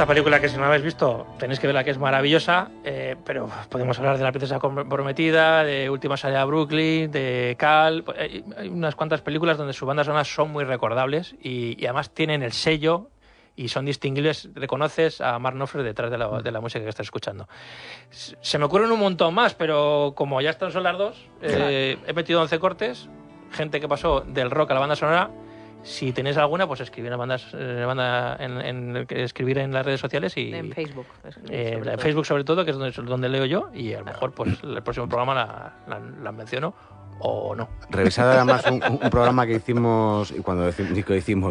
esta película que si no la habéis visto tenéis que verla, que es maravillosa, pero podemos hablar de La princesa prometida, de Última salida a Brooklyn, de Cal. Hay unas cuantas películas donde sus bandas sonoras son muy recordables y además tienen el sello y son distinguibles. Reconoces a Mark Knopfler detrás de la música que estás escuchando. Se me ocurren un montón más, pero como ya están son las dos, he metido 11 cortes, gente que pasó del rock a la banda sonora. Si tenéis alguna, pues escribir escribir en las redes sociales y en Facebook. En Facebook sobre todo, que es donde leo yo, y a lo mejor pues el próximo programa la menciono o no. Revisad además un programa que hicimos, y cuando hicimos